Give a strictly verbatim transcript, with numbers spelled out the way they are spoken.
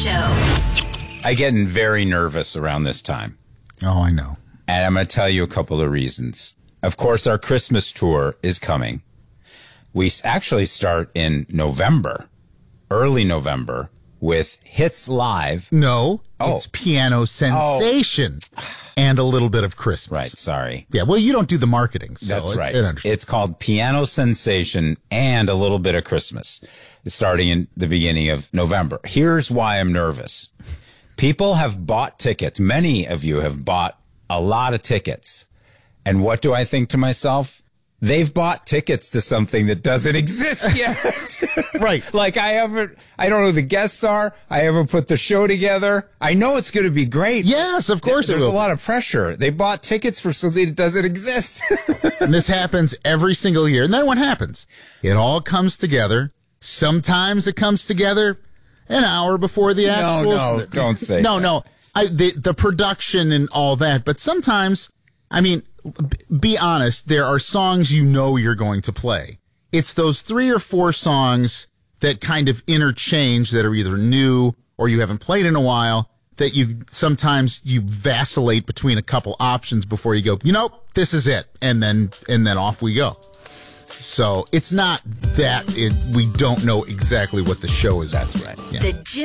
Show. I get very nervous around this time. Oh, I know. And I'm going to tell you a couple of reasons. Of course, our Christmas tour is coming. We actually start in November, early November, with Hits Live. No, Oh. it's Piano Sensation and a little bit of Christmas. Right, sorry. Yeah, well, you don't do the marketing. So That's it's, right. It It's called Piano Sensation and a little bit of Christmas, starting in the beginning of November. Here's why I'm nervous. People have bought tickets. Many of you have bought a lot of tickets. And what do I think to myself? They've bought tickets to something that doesn't exist yet. Right. Like I haven't, I don't know who the guests are. I haven't put the show together. I know it's going to be great. Yes, of course it There's will. a lot of pressure. They bought tickets for something that doesn't exist. And this happens every single year. And then what happens? It all comes together. Sometimes it comes together an hour before the actual. No, no, don't say No, that. no. I, the, the production and all that. But sometimes, I mean, b- be honest, there are songs you know you're going to play. It's those three or four songs that kind of interchange that are either new or you haven't played in a while that you sometimes you vacillate between a couple options before you go, you know, this is it. And then, and then off we go. So it's not that it, we don't know exactly what the show is. That's right. Yeah. The